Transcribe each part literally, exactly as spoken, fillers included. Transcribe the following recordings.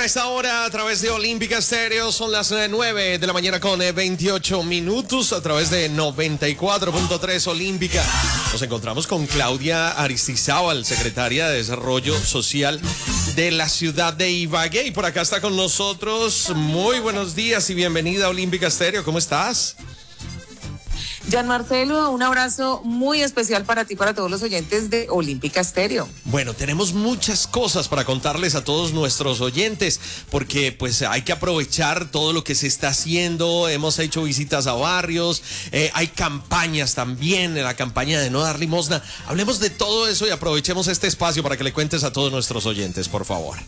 esta hora a través de Olímpica Estéreo son las nueve de la mañana con veintiocho minutos a través de noventa y cuatro punto tres Olímpica. Nos encontramos con Claudia Aristizábal, secretaria de Desarrollo Social de la ciudad de Ibagué. Y por acá está con nosotros. Muy buenos días y bienvenida a Olímpica Estéreo. ¿Cómo estás? Jan Marcelo, un abrazo muy especial para ti, para todos los oyentes de Olímpica Estéreo. Bueno, tenemos muchas cosas para contarles a todos nuestros oyentes, porque pues hay que aprovechar todo lo que se está haciendo. Hemos hecho visitas a barrios, eh, hay campañas también, la campaña de no dar limosna. Hablemos de todo eso y aprovechemos este espacio para que le cuentes a todos nuestros oyentes, por favor.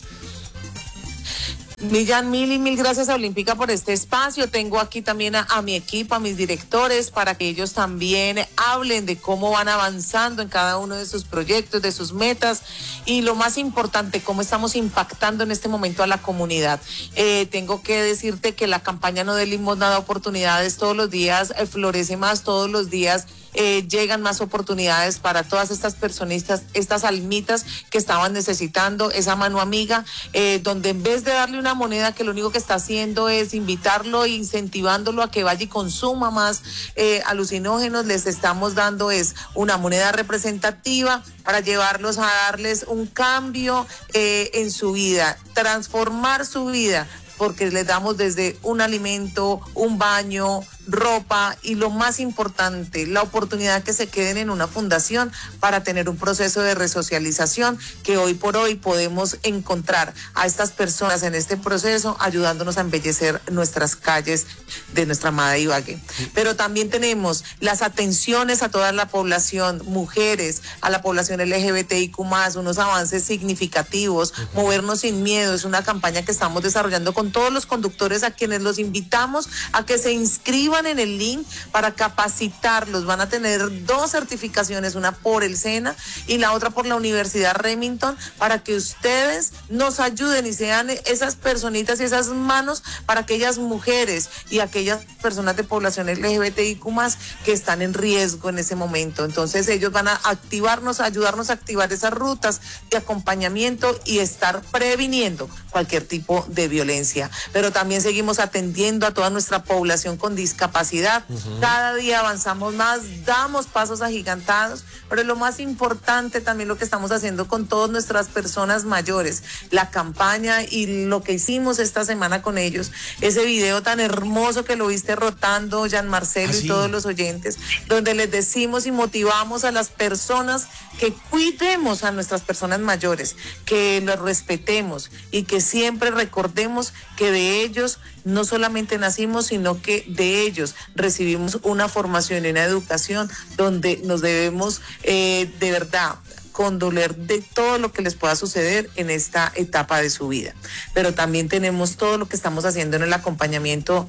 Millán, mil y mil gracias a Olímpica por este espacio. Tengo aquí también a, a mi equipo, a mis directores, para que ellos también hablen de cómo van avanzando en cada uno de sus proyectos, de sus metas y lo más importante, cómo estamos impactando en este momento a la comunidad. Eh, tengo que decirte que la campaña No de Limosna da oportunidades todos los días, eh, florece más todos los días. Eh, llegan más oportunidades para todas estas personistas, estas almitas que estaban necesitando esa mano amiga, eh, donde en vez de darle una moneda que lo único que está haciendo es invitarlo e incentivándolo a que vaya y consuma más eh, alucinógenos, les estamos dando es una moneda representativa para llevarlos a darles un cambio eh, en su vida, transformar su vida, porque les damos desde un alimento, un baño, ropa y lo más importante, la oportunidad que se queden en una fundación para tener un proceso de resocialización que hoy por hoy podemos encontrar a estas personas en este proceso ayudándonos a embellecer nuestras calles de nuestra amada Ibagué. Pero también tenemos las atenciones a toda la población, mujeres, a la población L G B T I Q más, unos avances significativos, uh-huh. Movernos sin miedo, es una campaña que estamos desarrollando con todos los conductores a quienes los invitamos a que se inscriban en el link para capacitarlos. Van a tener dos certificaciones, una por el SENA y la otra por la Universidad Remington, para que ustedes nos ayuden y sean esas personitas y esas manos para aquellas mujeres y aquellas personas de población L G B T I Q más, que están en riesgo en ese momento. Entonces ellos van a activarnos, a ayudarnos a activar esas rutas de acompañamiento y estar previniendo cualquier tipo de violencia. Pero también seguimos atendiendo a toda nuestra población con discapacidad. Uh-huh. Cada día avanzamos más, damos pasos agigantados, pero lo más importante también lo que estamos haciendo con todas nuestras personas mayores, la campaña y lo que hicimos esta semana con ellos, ese video tan hermoso que lo viste rotando, Jan Marcelo, ¿ah, sí? Y todos los oyentes, donde les decimos y motivamos a las personas que cuidemos a nuestras personas mayores, que los respetemos y que siempre recordemos que de ellos no solamente nacimos, sino que de ellos recibimos una formación y una educación donde nos debemos eh, de verdad condoler de todo lo que les pueda suceder en esta etapa de su vida. Pero también tenemos todo lo que estamos haciendo en el acompañamiento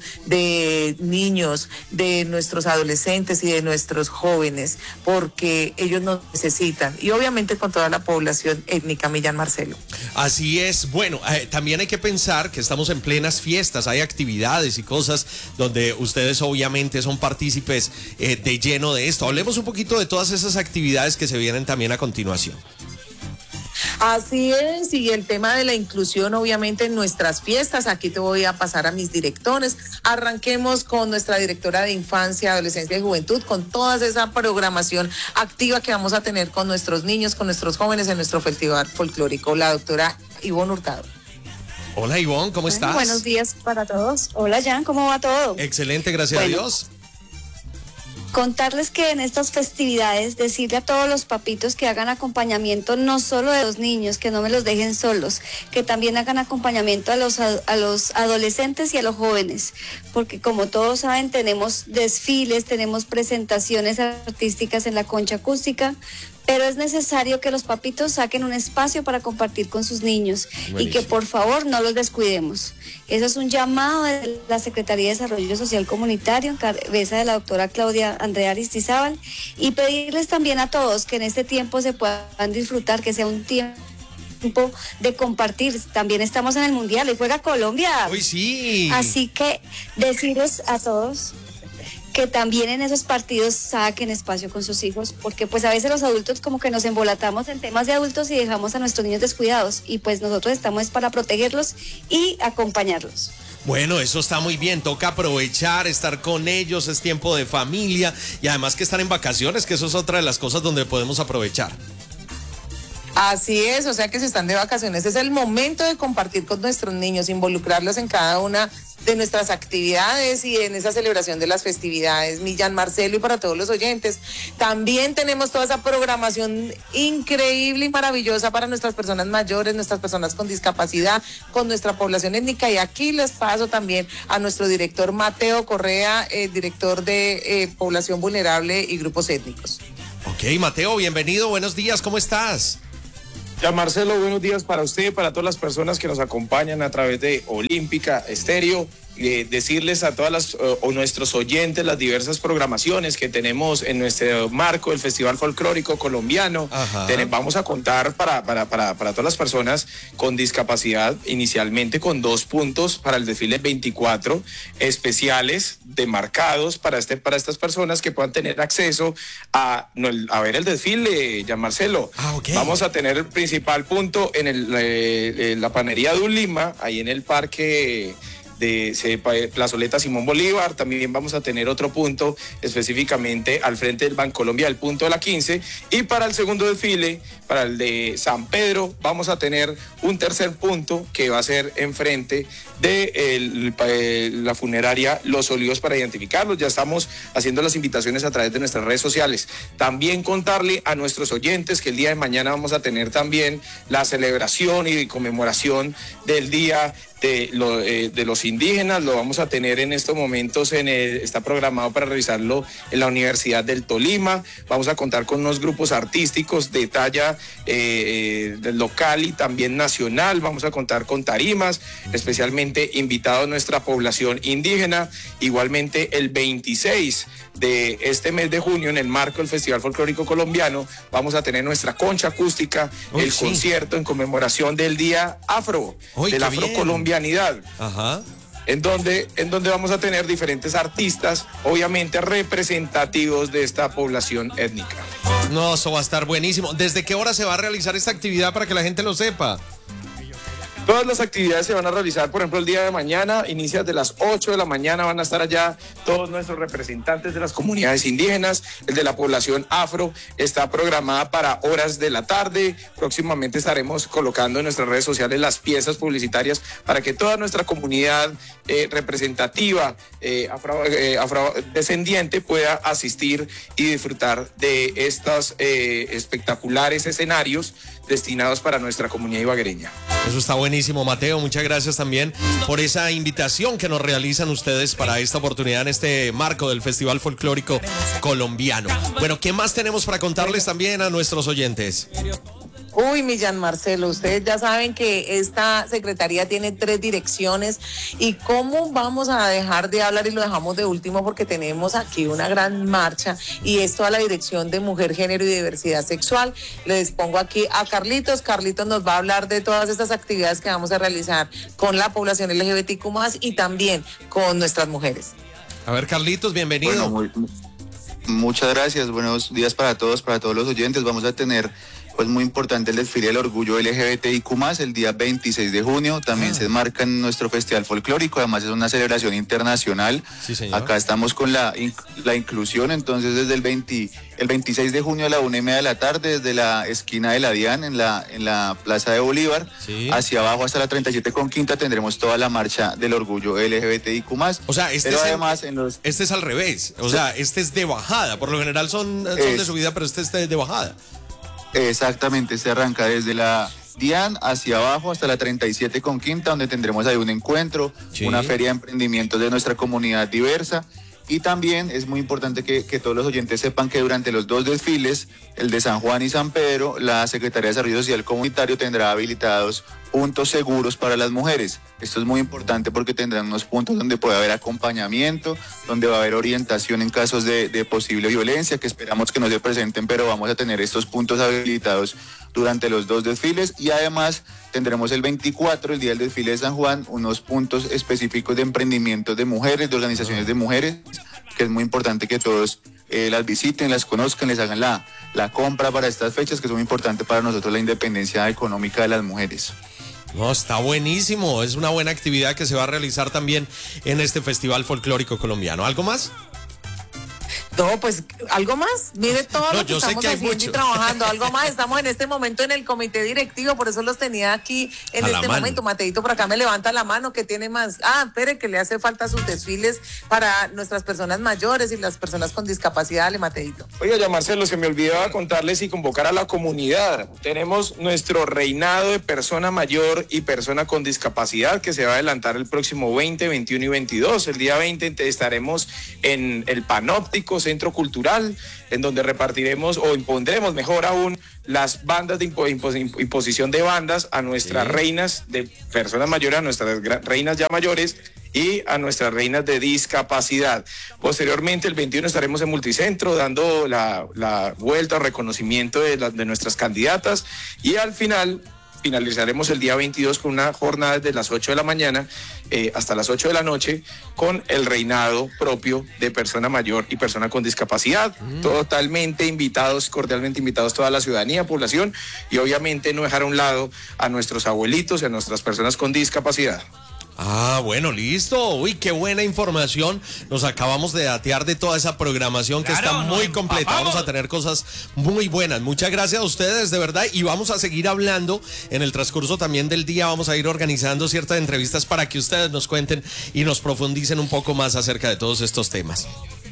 de niños, de nuestros adolescentes y de nuestros jóvenes, porque ellos nos necesitan, y obviamente con toda la población étnica, Millán Marcelo. Así es. Bueno, eh, también hay que pensar que estamos en plenas fiestas, hay actividades y cosas donde ustedes obviamente son partícipes eh, de lleno de esto. Hablemos un poquito de todas esas actividades que se vienen también a continuación. Así es, y el tema de la inclusión obviamente en nuestras fiestas, aquí te voy a pasar a mis directores. Arranquemos con nuestra directora de Infancia, Adolescencia y Juventud, con toda esa programación activa que vamos a tener con nuestros niños, con nuestros jóvenes en nuestro festival folclórico, la doctora Ivonne Hurtado. Hola Ivonne, ¿cómo bueno, estás? Buenos días para todos. Hola Jan, ¿cómo va todo? Excelente, gracias bueno. a Dios. Contarles que en estas festividades, decirle a todos los papitos que hagan acompañamiento no solo de los niños, que no me los dejen solos, que también hagan acompañamiento a los, a los adolescentes y a los jóvenes, porque como todos saben tenemos desfiles, tenemos presentaciones artísticas en la concha acústica, pero es necesario que los papitos saquen un espacio para compartir con sus niños. Buenísimo. Y que por favor no los descuidemos. Eso es un llamado de la Secretaría de Desarrollo Social Comunitario, en cabeza de la doctora Claudia Andrea Aristizábal, y pedirles también a todos que en este tiempo se puedan disfrutar, que sea un tiempo de compartir. También estamos en el Mundial y juega Colombia. Uy, sí. Así que decirles a todos que también en esos partidos saquen espacio con sus hijos, porque pues a veces los adultos como que nos embolatamos en temas de adultos y dejamos a nuestros niños descuidados, y pues nosotros estamos para protegerlos y acompañarlos. Bueno, eso está muy bien, toca aprovechar, estar con ellos, es tiempo de familia y además que están en vacaciones, que eso es otra de las cosas donde podemos aprovechar. Así es, o sea que si están de vacaciones es el momento de compartir con nuestros niños, involucrarlos en cada una de nuestras actividades y en esa celebración de las festividades. Millán, Marcelo, y para todos los oyentes, también tenemos toda esa programación increíble y maravillosa para nuestras personas mayores, nuestras personas con discapacidad, con nuestra población étnica, y aquí les paso también a nuestro director Mateo Correa, eh, director de eh, Población Vulnerable y Grupos Étnicos. Ok, Mateo, bienvenido, buenos días, ¿cómo estás? Ya, Marcelo, buenos días para usted, para todas las personas que nos acompañan a través de Olímpica Estéreo. Eh, decirles a todas las o nuestros oyentes las diversas programaciones que tenemos en nuestro marco del Festival Folclórico Colombiano. Ten, vamos a contar para, para, para, para todas las personas con discapacidad, inicialmente con dos puntos para el desfile veinticuatro especiales demarcados para, este, para estas personas que puedan tener acceso a, a ver el desfile, ya, Marcelo. Ah, okay. Vamos a tener el principal punto en el, eh, la panería de Ulima, ahí en el parque de Plazoleta Simón Bolívar. También vamos a tener otro punto específicamente al frente del Bancolombia, el punto de la quince, y para el segundo desfile, para el de San Pedro, vamos a tener un tercer punto que va a ser enfrente de el, el, la funeraria Los Olivos para identificarlos. Ya estamos haciendo las invitaciones a través de nuestras redes sociales. También contarle a nuestros oyentes que el día de mañana vamos a tener también la celebración y conmemoración del Día de, lo, eh, de los indígenas. Lo vamos a tener en estos momentos, en el, está programado para realizarlo en la Universidad del Tolima. Vamos a contar con unos grupos artísticos de talla eh, eh, local y también nacional. Vamos a contar con tarimas, especialmente invitados a nuestra población indígena. Igualmente el veintiséis de este mes de junio, en el marco del Festival Folclórico Colombiano, vamos a tener nuestra concha acústica, Uy, el sí. concierto en conmemoración del Día Afro, Uy, de la afrocolombianidad. Ajá. En donde, en donde vamos a tener diferentes artistas, obviamente representativos de esta población étnica. No, eso va a estar buenísimo. ¿Desde qué hora se va a realizar esta actividad para que la gente lo sepa? Todas las actividades se van a realizar, por ejemplo, el día de mañana, inicia desde las ocho de la mañana, van a estar allá todos nuestros representantes de las comunidades indígenas. El de la población afro está programada para horas de la tarde. Próximamente estaremos colocando en nuestras redes sociales las piezas publicitarias para que toda nuestra comunidad eh, representativa eh, afro, eh, afrodescendiente pueda asistir y disfrutar de estos eh, espectaculares escenarios destinados para nuestra comunidad ibaguereña. Eso está buenísimo, Mateo. Muchas gracias también por esa invitación que nos realizan ustedes para esta oportunidad en este marco del Festival Folclórico Colombiano. Bueno, ¿qué más tenemos para contarles también a nuestros oyentes? Uy, Millán, Marcelo, ustedes ya saben que esta secretaría tiene tres direcciones, y cómo vamos a dejar de hablar y lo dejamos de último porque tenemos aquí una gran marcha, y esto a la Dirección de Mujer, Género y Diversidad Sexual. Les pongo aquí a Carlitos. Carlitos nos va a hablar de todas estas actividades que vamos a realizar con la población L G B T Q más, y también con nuestras mujeres. A ver, Carlitos, bienvenido. Bueno, muy, muchas gracias, buenos días para todos, para todos los oyentes. Vamos a tener pues muy importante el desfile del orgullo L G B T I Q más, el día veintiséis de junio, también ah. se marca en nuestro festival folclórico, además es una celebración internacional. Sí, señor. Acá estamos con la, la inclusión, entonces desde el, veinte, el veintiséis de junio a la una y media de la tarde, desde la esquina de la DIAN en la, en la Plaza de Bolívar, sí. hacia abajo hasta la treinta y siete con quinta tendremos toda la marcha del orgullo L G B T I Q más. O sea, este, pero es, además, en los... este es al revés, o sea, este es de bajada, por lo general son, son es... de subida, pero este es de bajada. Exactamente, se arranca desde la DIAN hacia abajo hasta la treinta y siete con quinta, donde tendremos ahí un encuentro, sí. una feria de emprendimientos de nuestra comunidad diversa. Y también es muy importante que, que todos los oyentes sepan que durante los dos desfiles, el de San Juan y San Pedro, la Secretaría de Desarrollo Social Comunitario tendrá habilitados puntos seguros para las mujeres. Esto es muy importante porque tendrán unos puntos donde puede haber acompañamiento, donde va a haber orientación en casos de, de posible violencia, que esperamos que no se presenten, pero vamos a tener estos puntos habilitados durante los dos desfiles, y además tendremos el veinticuatro, el día del desfile de San Juan, unos puntos específicos de emprendimientos de mujeres, de organizaciones de mujeres, que es muy importante que todos eh, las visiten, las conozcan, les hagan la, la compra para estas fechas, que son muy importantes para nosotros, la independencia económica de las mujeres. No, está buenísimo, es una buena actividad que se va a realizar también en este Festival Folclórico Colombiano. ¿Algo más? No, pues, ¿algo más? Mire todo No, lo que yo sé estamos que hay haciendo mucho. y trabajando. Algo más, estamos en este momento en el comité directivo, por eso los tenía aquí en A la este mano. momento. Mateito por acá me levanta la mano, que tiene más. Ah, espere, que le hace falta sus desfiles para nuestras personas mayores y las personas con discapacidad. Dale, Mateito. Oiga, ya Marcelo, se me olvidaba contarles y convocar a la comunidad. Tenemos nuestro reinado de persona mayor y persona con discapacidad que se va a adelantar el próximo veinte, veintiuno y veintidós. El día veinte estaremos en el Panóptico Centro Cultural, en donde repartiremos o impondremos, mejor aún, las bandas de impo- impo- imposición de bandas a nuestras Sí. reinas de personas mayores, a nuestras gra- reinas ya mayores y a nuestras reinas de discapacidad. Posteriormente, el veintiuno estaremos en Multicentro dando la, la vuelta o reconocimiento de, la, de nuestras candidatas, y al final finalizaremos el día veintidós con una jornada desde las ocho de la mañana eh, hasta las ocho de la noche con el reinado propio de persona mayor y persona con discapacidad. Mm. Totalmente invitados, cordialmente invitados toda la ciudadanía, población, y obviamente no dejar a un lado a nuestros abuelitos y a nuestras personas con discapacidad. Ah, bueno, listo. Uy, qué buena información. Nos acabamos de datear de toda esa programación que Claro, está muy nos completa. empapamos. Vamos a tener cosas muy buenas. Muchas gracias a ustedes, de verdad. Y vamos a seguir hablando en el transcurso también del día. Vamos a ir organizando ciertas entrevistas para que ustedes nos cuenten y nos profundicen un poco más acerca de todos estos temas.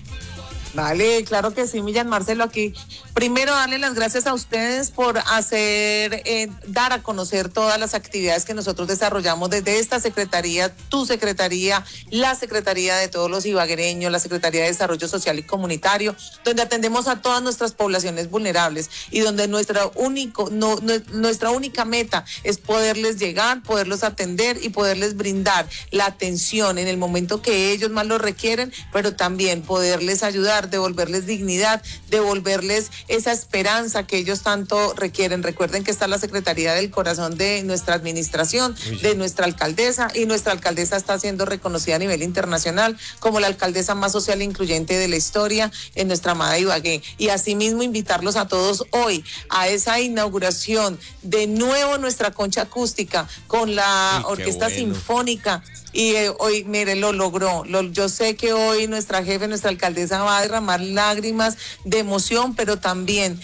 Vale, claro que sí, Millán Marcelo, aquí. Primero, darle las gracias a ustedes por hacer, eh, dar a conocer todas las actividades que nosotros desarrollamos desde esta secretaría, tu secretaría, la secretaría de todos los ibaguereños, la Secretaría de Desarrollo Social y Comunitario, donde atendemos a todas nuestras poblaciones vulnerables y donde nuestra, único, no, no, nuestra única meta es poderles llegar, poderlos atender y poderles brindar la atención en el momento que ellos más lo requieren, pero también poderles ayudar, devolverles dignidad, devolverles esa esperanza que ellos tanto requieren. Recuerden que está la Secretaría del Corazón de nuestra administración, de nuestra alcaldesa, y nuestra alcaldesa está siendo reconocida a nivel internacional como la alcaldesa más social e incluyente de la historia en nuestra amada Ibagué. Y asimismo invitarlos a todos hoy a esa inauguración de nuevo nuestra concha acústica con la Uy, qué Orquesta bueno. Sinfónica. Y eh, hoy, mire, lo logró. Lo, yo sé que hoy nuestra jefe, nuestra alcaldesa va a derramar lágrimas de emoción, pero también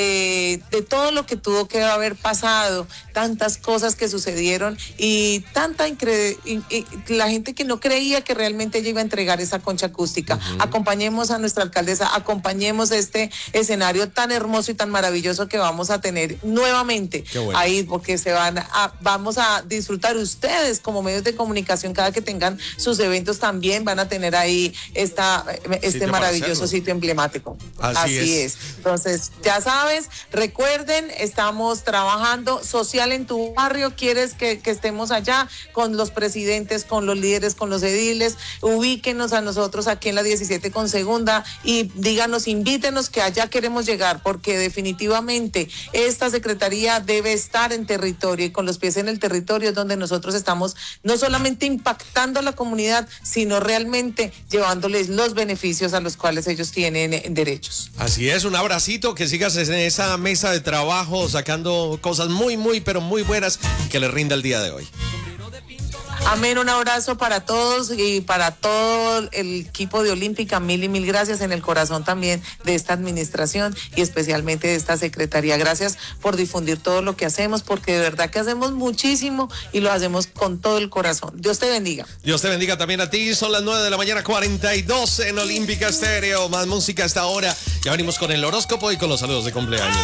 de, de todo lo que tuvo que haber pasado, tantas cosas que sucedieron y tanta incre y, y, la gente que no creía que realmente ella iba a entregar esa concha acústica. Uh-huh. Acompañemos a nuestra alcaldesa, acompañemos este escenario tan hermoso y tan maravilloso que vamos a tener nuevamente bueno. ahí, porque se van a, vamos a disfrutar ustedes como medios de comunicación. Cada que tengan sus eventos también van a tener ahí esta, este sitio maravilloso sitio emblemático. Así, Así es. es. Entonces, ya sabes, recuerden, estamos trabajando social en tu barrio. Quieres que, que estemos allá con los presidentes, con los líderes, con los ediles. Ubíquenos a nosotros aquí en la diecisiete con segunda y díganos, invítenos, que allá queremos llegar, porque definitivamente esta secretaría debe estar en territorio, y con los pies en el territorio es donde nosotros estamos no solamente impactando a la comunidad, sino realmente llevándoles los beneficios a los cuales ellos tienen derechos. Así es, un abracito, que sigas en esa mesa de trabajo sacando cosas muy, muy, pero muy buenas que les rinda el día de hoy. Amén, un abrazo para todos y para todo el equipo de Olímpica, mil y mil gracias en el corazón también de esta administración y especialmente de esta secretaría. Gracias por difundir todo lo que hacemos, porque de verdad que hacemos muchísimo y lo hacemos con todo el corazón. Dios te bendiga. Dios te bendiga también a ti. Son las nueve de la mañana, cuarenta y dos en Olímpica Estéreo. Más música hasta ahora. Ya venimos con el horóscopo y con los saludos de cumpleaños.